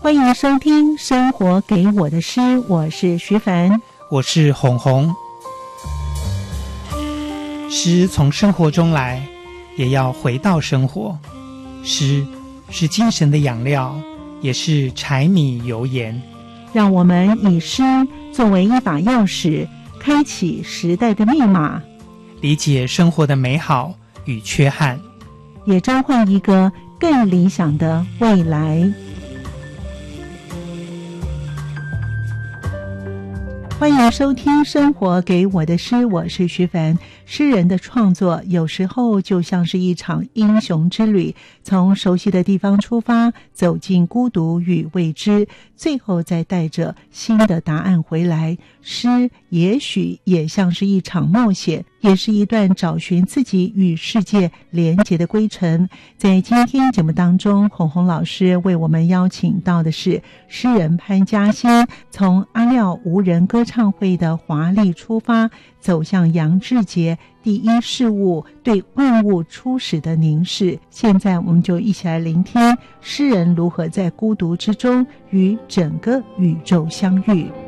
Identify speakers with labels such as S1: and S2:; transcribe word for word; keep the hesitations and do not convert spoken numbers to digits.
S1: 欢迎收听《生活给我的诗》，我是徐凡，
S2: 我是红红。诗从生活中来，也要回到生活。诗是精神的养料，也是柴米油盐。
S1: 让我们以诗作为一把钥匙，开启时代的密码，
S2: 理解生活的美好与缺憾，
S1: 也召唤一个更理想的未来。欢迎收听《生活给我的诗》，我是徐凡。诗人的创作有时候就像是一场英雄之旅，从熟悉的地方出发，走进孤独与未知，最后再带着新的答案回来。诗也许也像是一场冒险，也是一段找寻自己与世界连结的归程。在今天节目当中，红红老师为我们邀请到的是诗人潘嘉欣，从阿廖无人歌唱会的华丽出发，走向杨志杰第一事物对万物初始的凝视。现在我们就一起来聆听诗人如何在孤独之中与整个宇宙相遇。